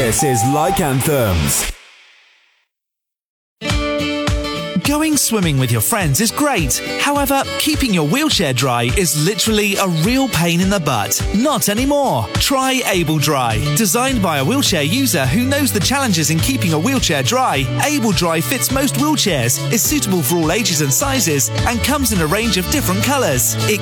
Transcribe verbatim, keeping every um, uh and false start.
This is Like Anthems. Going swimming with your friends is great. However, keeping your wheelchair dry is literally a real pain in the butt. Not anymore. Try Able Dry. Designed by a wheelchair user who knows the challenges in keeping a wheelchair dry, Able Dry fits most wheelchairs, is suitable for all ages and sizes, and comes in a range of different colours. It